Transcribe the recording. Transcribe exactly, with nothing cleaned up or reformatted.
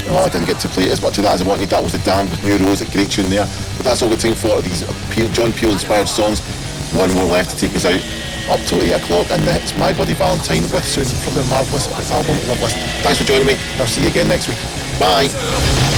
Oh, I didn't get to play it as much of that as I wanted. That was The Damned with New Rose, a great tune there. But that's all the time for these Peel, John Peel inspired songs. One more left to take us out up till eight o'clock, and it's My Bloody Valentine with Soon from their marvellous album Loveless. Thanks for joining me, and I'll see you again next week. Bye.